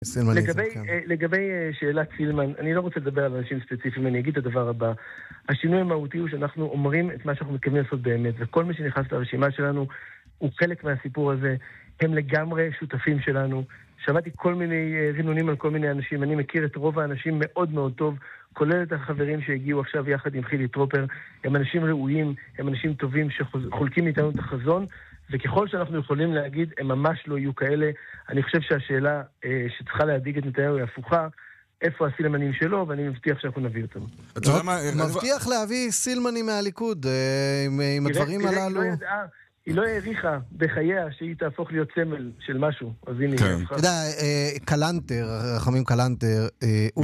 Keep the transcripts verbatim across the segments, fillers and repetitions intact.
לגבי, לגבי שאלת סילמן, אני לא רוצה לדבר על אנשים ספציפיים, אני אגיד את הדבר הבא. השינוי המהותי הוא שאנחנו אומרים את מה שאנחנו מתכוונים לעשות באמת, וכל מי שנכנס לרשימה שלנו הוא חלק מהסיפור הזה, הם לגמרי שותפים שלנו. שמעתי כל מיני רינונים על כל מיני אנשים, אני מכיר את רוב האנשים מאוד מאוד טוב, כולל את החברים שהגיעו עכשיו יחד עם חילי טרופר, הם אנשים ראויים, הם אנשים טובים שחולקים איתנו את החזון, וככל שאנחנו יכולים להגיד, הם ממש לא יהיו כאלה. אני חושב שהשאלה אה, שצריכה להדיג את נתניהו היא הפוכה, איפה הסילמנים שלו, ואני מבטיח שאנחנו נביא אותם. מבטיח להביא סילמנים מהליכוד, עם הדברים הללו. היא לא העריכה בחייה שהיא תהפוך להיות סמל של משהו. אז הנה, אתה יודע, קלנטר, רחמים קלנטר, הוא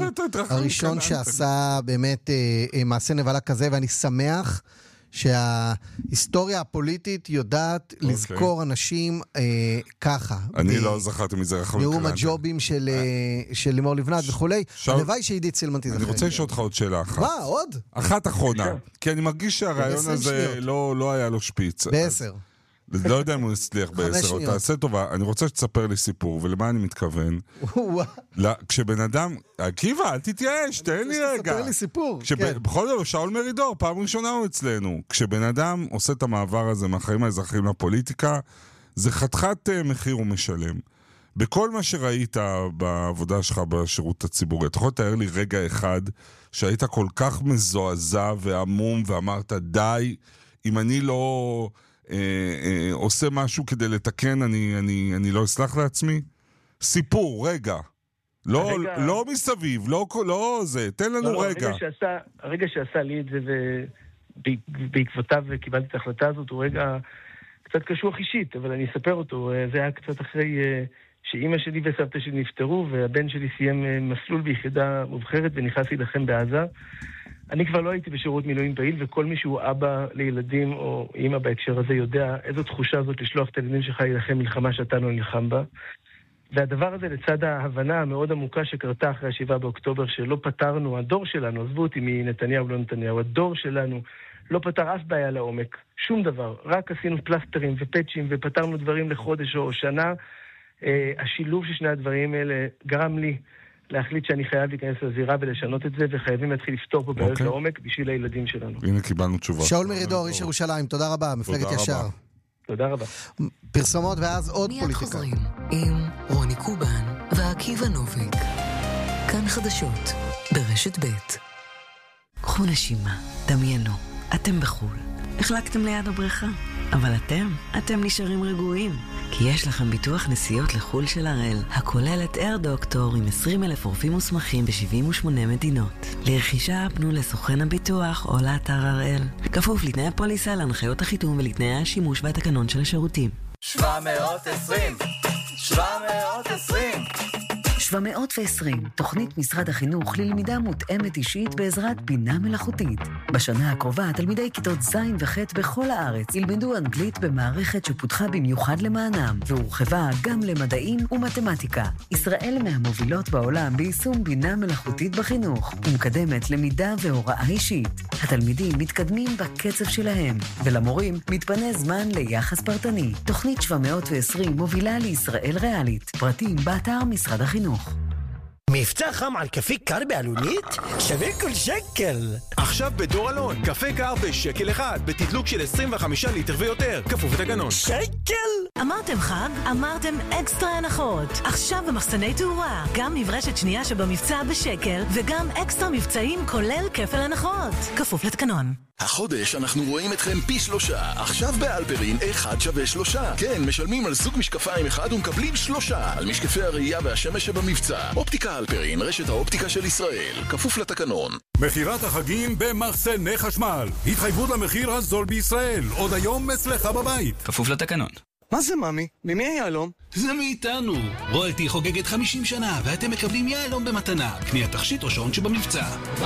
הראשון שעשה באמת מעשה נבלה כזה, ואני שמח שההיסטוריה הפוליטית יודעת לזכור אנשים ככה. אני לא זכרתי מזה רחמים קלנטר. נאום הג'ובים של לימור לבנת וכולי. הלוואי שעידית סילמן תזכר. אני רוצה לשאול אותך עוד שאלה אחת. מה, עוד? אחת אחרונה. כי אני מרגיש שהרעיון הזה לא היה לו שפיץ. בעשר. לא יודע אם הוא הצליח בעשר, תעשה טובה. אני רוצה שתספר לי סיפור, ולמה אני מתכוון? כשבן אדם, עקיבא, אל תתייאש, תן לי רגע. תספר לי סיפור. בכל זאת, שאול מרידור, פעם ראשונה הוא אצלנו. כשבן אדם עושה את המעבר הזה מהחיים האזרחיים לפוליטיקה, זה חתיכת מחיר ומשלם. בכל מה שראית בעבודה שלך בשירות הציבורי, אתה יכול לתאר לי רגע אחד שהיית כל כך מזועזע ועמום ואמרת, די, אם אני לא אה, אה, עושה משהו כדי לתקן, אני, אני, אני לא אסלח לעצמי? סיפור, רגע. לא, הרגע... לא מסביב, לא, לא זה, תן לנו לא, רגע. הרגע שעשה, הרגע שעשה לי את זה ובעקבותיו וקיבלתי את ההחלטה הזאת, הוא רגע קצת קשוח אישית, אבל אני אספר אותו. זה היה קצת אחרי שאימא שלי וסבתא שלי נפטרו, והבן שלי סיים מסלול ביחידה מובחרת ונכנס להילחם בעזה. אני כבר לא הייתי בשירות מילואים פעיל, וכל מי שהוא אבא לילדים או אימא בהקשר הזה יודע איזו תחושה זאת לשלוח את הילדים שלך להילחם מלחמה שאתה לא נלחם בה. והדבר הזה לצד ההבנה המאוד עמוקה שקרתה אחרי השבעה באוקטובר, שלא פתרנו, הדור שלנו, עזבו אותי מנתניהו לא נתניהו, הדור שלנו לא פתר אף בעיה לעומק, שום דבר, רק עשינו פלסטרים ופצ'ים ופתרנו דברים לחודש או שנה. אה, השילוב של שני הדברים האלה גרם לי להחליט שאני חייב להיכנס לזירה ולשנות את זה, וחייבים להתחיל לפתור פה בעיות לעומק בשביל הילדים שלנו. הנה קיבלנו תשובה. שאול מרידור, איש ירושלים, תודה רבה, מפלגת ישר. תודה רבה. פרסומות ואז עוד פוליטיקה. מיד חוזרים עם רוני קובן ועקיבא נוביק. כאן חדשות ברשת ב'. קחו נשימה, דמיינו, אתם בחול. החלקתם ליד הבריכה. אבל אתם, אתם נשארים רגועים. כי יש לכם ביטוח נסיעות לחול של הראל, הכולל את אייר דוקטור עם עשרים אלף רופאים מוסמכים ב-שבעים ושמונה מדינות. לרכישה פנו לסוכן הביטוח או לאתר הראל. כפוף לתנאי הפוליסה, להנחיות החיתום ולתנאי השימוש והתקנון של השירותים. שבע מאות ועשרים שבע מאות ועשרים שבע מאות ועשרים, תוכנית משרד החינוך ללמידה מותאמת אישית בעזרת בינה מלאכותית. בשנה הקרובה, תלמידי כיתות ז' וח' בכל הארץ ילמדו אנגלית במערכת שפותחה במיוחד למענם, והורחבה גם למדעים ומתמטיקה. ישראל מהמובילות בעולם ביישום בינה מלאכותית בחינוך, ומקדמת למידה והוראה אישית. התלמידים מתקדמים בקצב שלהם, ולמורים מתפנה זמן ליחס פרטני. תוכנית שבע מאות ועשרים מובילה לישראל ריאלית. פרטים באתר משרד החינוך. מבצע חם על קפה קר בעלונית? שווה כל שקל. עכשיו בדור אלון, קפה קר בשקל אחד, בתדלוק של עשרים וחמישה ליטר ויותר, כפוף לתקנון. שקל? אמרתם חג? אמרתם אקסטרה הנחות. עכשיו במחסני תאורה, גם מברשת שנייה שבמבצע בשקל, וגם אקסטרה מבצעים כולל כפל הנחות. כפוף לתקנון. החודש אנחנו רואים אתכם פי שלושה. עכשיו באלפרין אחד שווה שלושה. כן, משלמים על סוג משקפיים אחד ומקבלים שלושה על משקפי הראייה והשמש שבמבצע. אופטיקה אלפרין, רשת האופטיקה של ישראל, כפוף לתקנון. מחירת החגים במחסני חשמל. התחייבות למחיר הזול בישראל. עוד היום אצלך בבית. כפוף לתקנון. מה זה ממי? ממי היהלום? זה מאיתנו. רויאלטי חוגגת חמישים שנה ואתם מקבלים יהלום במתנה. קניית תכשיט או שעון שבמבצע.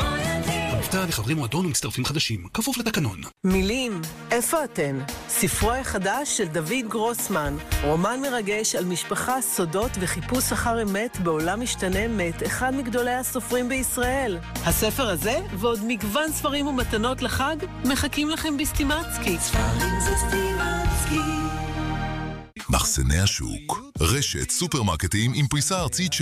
המבצע לחברי מועדון ומצטרפים חדשים. כפוף לתקנון. מילים, איפה אתן? ספרו החדש של דוד גרוסמן. רומן מרגש על משפחה, סודות וחיפוש אחר אמת בעולם משתנה מאת אחד מגדולי הסופרים בישראל. הספר הזה ועוד מגוון ספרים ומתנות לחג מחכים לכם בסטימצקי. ספרים זה סטימצקי. מחסני השוק, רשת סופרמרקטים עם פריסה ארצית